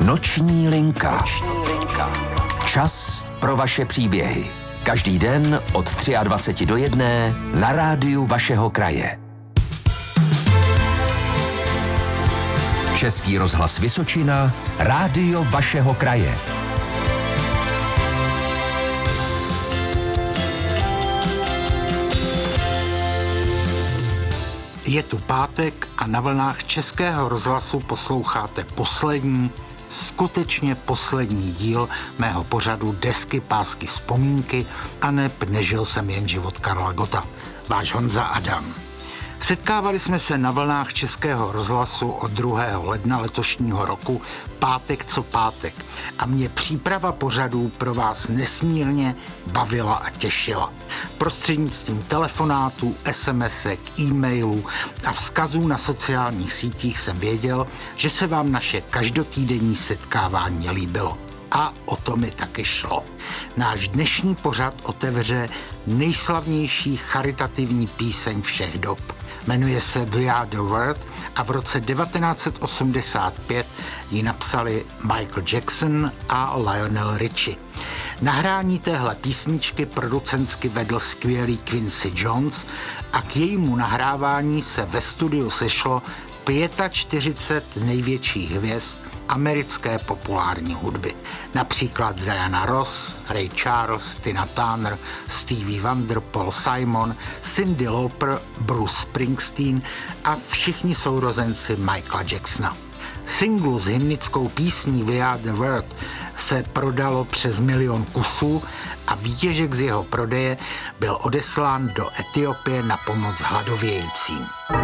Noční linka. Čas pro vaše příběhy. Každý den od 23 do 1 na rádiu vašeho kraje. Český rozhlas Vysočina, rádio vašeho kraje. Je tu pátek a na vlnách Českého rozhlasu posloucháte poslední, skutečně poslední díl mého pořadu Desky, pásky, vzpomínky a nežil jsem jen život Karla Gotta. Váš Honza Adam. Setkávali jsme se na vlnách Českého rozhlasu od 2. ledna letošního roku, pátek co pátek. A mě příprava pořadů pro vás nesmírně bavila a těšila. Prostřednictvím telefonátů, SMSek, e-mailů a vzkazů na sociálních sítích jsem věděl, že se vám naše každotýdenní setkávání líbilo. A o to mi taky šlo. Náš dnešní pořad otevře nejslavnější charitativní píseň všech dob. Jmenuje se We Are The World a v roce 1985 ji napsali Michael Jackson a Lionel Richie. Nahrání téhle písničky producentsky vedl skvělý Quincy Jones a k jejímu nahrávání se ve studiu sešlo 45 největších hvězd americké populární hudby. Například Diana Ross, Ray Charles, Tina Turner, Stevie Wonder, Paul Simon, Cyndi Lauper, Bruce Springsteen a všichni sourozenci Michaela Jacksona. Singlu s hymnickou písní We Are The World se prodalo přes 1 milion kusů a výtěžek z jeho prodeje byl odeslán do Etiopie na pomoc hladovějícím.